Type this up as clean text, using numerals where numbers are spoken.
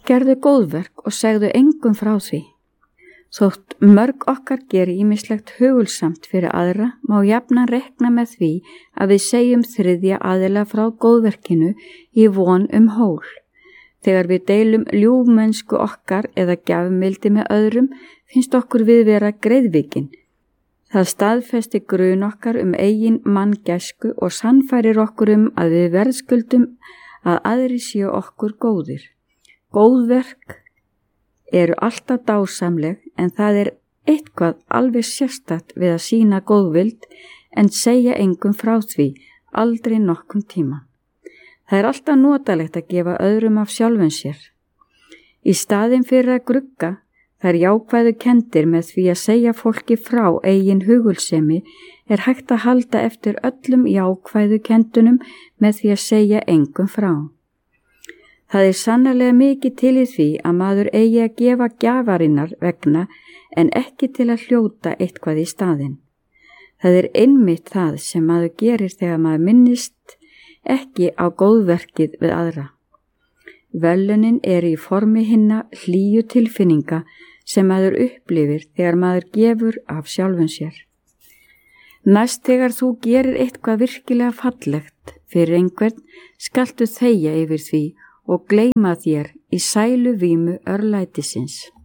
Gerðu góðverk og segðu engum frá því. Þótt mörg okkar geri ýmislegt hugulsamt fyrir aðra, má jafnan rekna með því að við segjum þriðja aðila frá góðverkinu í von hól. Þegar við deilum ljúfmennsku okkar eða gjafmildi með öðrum, finnst okkur við vera greiðvikinn. Það staðfesti grun okkar eigin manngæsku og sannfærir okkur að við verðskuldum að aðri séu okkur góðir. Góðverk eru alltaf dásamleg, en það eitthvað alveg sérstakt við að sýna góðvild en segja engum frá því, aldrei nokkum tíma. Það alltaf notalegt að gefa öðrum af sjálfum sér. Í staðinn fyrir að grugga þær jákvæðu kenndir með því að segja fólki frá eigin hugulsemi hægt að halda eftir öllum jákvæðu kendunum með því að segja engum frá. Það sannarlega mikið til í því að maður eigi að gefa gjafarinnar vegna en ekki til að hljóta eitthvað í staðinn. Það einmitt það sem maður gerir þegar maður minnist ekki á góðverkið við aðra. Verðlaunin í formi hinna hlýju tilfinninga sem maður upplifir þegar maður gefur af sjálfum sér. Næst þegar þú gerir eitthvað virkilega fallegt fyrir einhvern, skaltu þegja yfir því og gleyma þér í sæluvímu örlætisins.